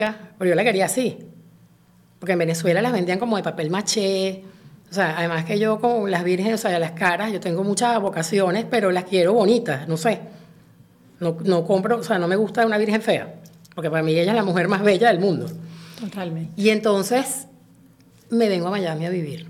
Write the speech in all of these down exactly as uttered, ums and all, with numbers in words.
pero yo la quería así, porque en Venezuela las vendían como de papel maché. O sea, además que yo con las vírgenes, o sea, las caras, yo tengo muchas vocaciones, pero las quiero bonitas, no sé. No, no compro, o sea, no me gusta una virgen fea, porque para mí ella es la mujer más bella del mundo. Totalmente. Y entonces me vengo a Miami a vivir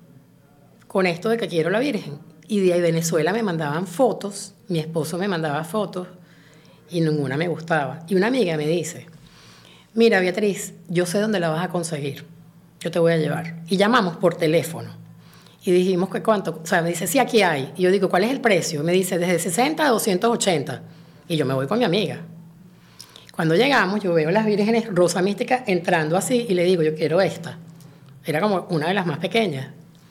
con esto de que quiero la virgen. Y de Venezuela me mandaban fotos, mi esposo me mandaba fotos y ninguna me gustaba. Y una amiga me dice, mira Beatriz, yo sé dónde la vas a conseguir, yo te voy a llevar. Y llamamos por teléfono y dijimos que cuánto, o sea, me dice, sí, aquí hay. Y yo digo, ¿cuál es el precio? Me dice, desde sesenta a doscientos ochenta. Y yo me voy con mi amiga. Cuando llegamos, yo veo las vírgenes Rosa Mística entrando así y le digo, yo quiero esta. Era como una de las más pequeñas.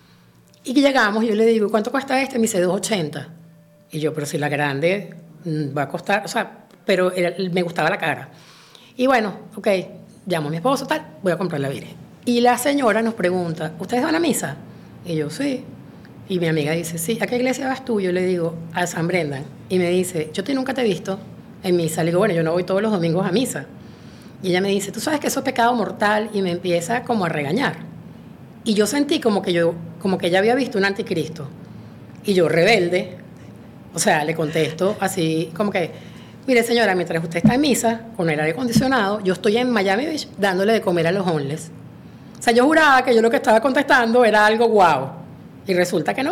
Y llegamos y yo le digo, ¿cuánto cuesta este? Me dice, dos ochenta. Y yo, pero si la grande va a costar, o sea, pero era, me gustaba la cara. Y bueno, ok, llamo a mi esposo, tal, voy a comprar la virgen. Y la señora nos pregunta, ¿ustedes van a misa? Y yo, sí. Y mi amiga dice, sí, ¿a qué iglesia vas tú? Yo le digo, a San Brendan. Y me dice, yo te nunca te he visto en misa. Le digo, bueno, yo no voy todos los domingos a misa. Y ella me dice, tú sabes que eso es pecado mortal, y me empieza como a regañar. Y yo sentí como que yo, como que ella había visto un anticristo. Y yo, rebelde, o sea, le contesto así, como que, mire señora, mientras usted está en misa, con el aire acondicionado, yo estoy en Miami Beach dándole de comer a los homeless. O sea, yo juraba que yo lo que estaba contestando era algo guau. Y resulta que no.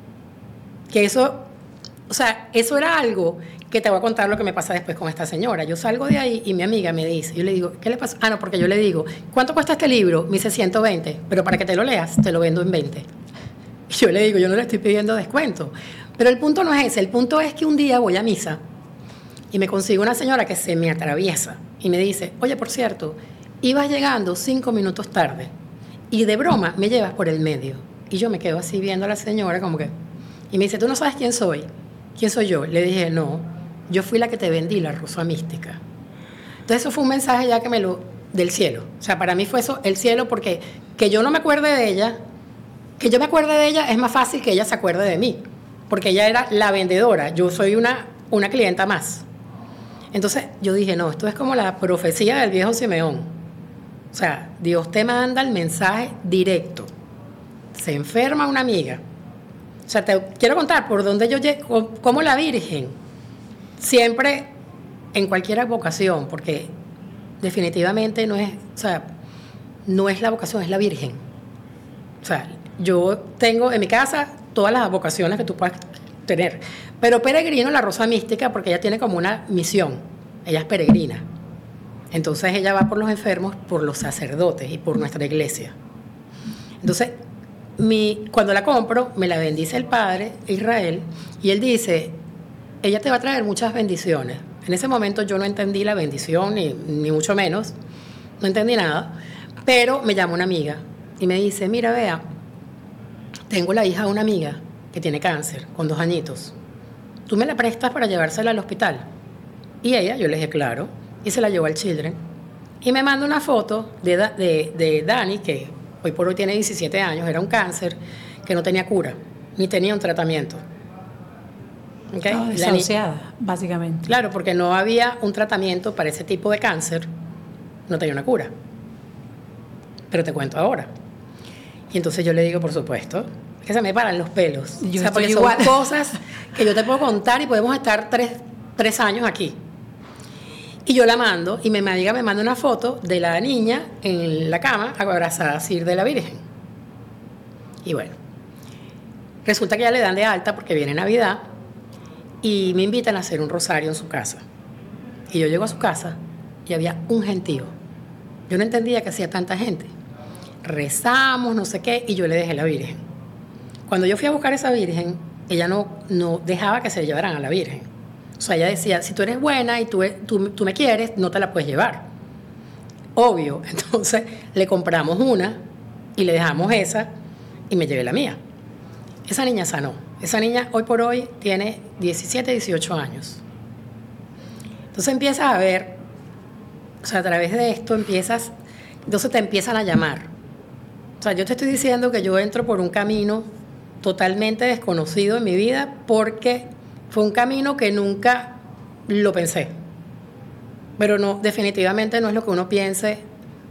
Que eso, o sea, eso era algo que te voy a contar lo que me pasa después con esta señora. Yo salgo de ahí y mi amiga me dice, yo le digo, ¿qué le pasa? Ah, no, porque yo le digo, ¿cuánto cuesta este libro? Me dice ciento veinte, pero para que te lo leas, te lo vendo en veinte. Y yo le digo, yo no le estoy pidiendo descuento. Pero el punto no es ese, el punto es que un día voy a misa y me consigo una señora que se me atraviesa y me dice, oye, por cierto, ibas llegando cinco minutos tarde y de broma me llevas por el medio. Y yo me quedo así viendo a la señora como que... Y me dice, ¿tú no sabes quién soy? ¿Quién soy yo? Le dije, no, yo fui la que te vendí la rosa mística. Entonces eso fue un mensaje ya que me lo... del cielo. O sea, para mí fue eso, el cielo, porque que yo no me acuerde de ella, que yo me acuerde de ella es más fácil que ella se acuerde de mí. Porque ella era la vendedora, yo soy una, una clienta más. Entonces yo dije, no, esto es como la profecía del viejo Simeón. O sea, Dios te manda el mensaje directo. Se enferma una amiga. O sea, te quiero contar por dónde yo llego, cómo la Virgen, siempre en cualquier vocación, porque definitivamente no es, o sea, no es la vocación, es la Virgen. O sea, yo tengo en mi casa todas las vocaciones que tú puedas tener, pero peregrino la Rosa Mística porque ella tiene como una misión, ella es peregrina. Entonces ella va por los enfermos, por los sacerdotes y por nuestra iglesia. Entonces, mi, cuando la compro, me la bendice el Padre Israel y él dice, ella te va a traer muchas bendiciones. En ese momento yo no entendí la bendición, ni, ni mucho menos, no entendí nada, pero me llama una amiga y me dice, mira, vea, tengo la hija de una amiga que tiene cáncer, con dos añitos. ¿Tú me la prestas para llevársela al hospital? Y ella, yo le dije, claro, y se la llevó al Children. Y me manda una foto de, de, de Dani, que hoy por hoy tiene diecisiete años, era un cáncer que no tenía cura, ni tenía un tratamiento. ¿Okay? Oh, desahuciada, básicamente. Claro, porque no había un tratamiento para ese tipo de cáncer, no tenía una cura. Pero te cuento ahora. Y entonces yo le digo, por supuesto, que se me paran los pelos. Yo o sea, porque son igual. cosas que yo te puedo contar y podemos estar tres, tres años aquí. Y yo la mando, y mi amiga me manda una foto de la niña en la cama, abrazada así de la Virgen. Y bueno, resulta que ya le dan de alta porque viene Navidad y me invitan a hacer un rosario en su casa. Y yo llego a su casa y había un gentío. Yo no entendía que hacía tanta gente. Rezamos, no sé qué, y yo le dejé la Virgen. Cuando yo fui a buscar esa Virgen, ella no, no dejaba que se llevaran a la Virgen. O sea, ella decía, si tú eres buena y tú, tú, tú me quieres, no te la puedes llevar. Obvio. Entonces le compramos una y le dejamos esa y me llevé la mía. Esa niña sanó. Esa niña hoy por hoy tiene diecisiete, dieciocho años. Entonces empiezas a ver, o sea, a través de esto empiezas, entonces te empiezan a llamar. O sea, yo te estoy diciendo que yo entro por un camino totalmente desconocido en mi vida porque fue un camino que nunca lo pensé. Pero no, definitivamente no es lo que uno piense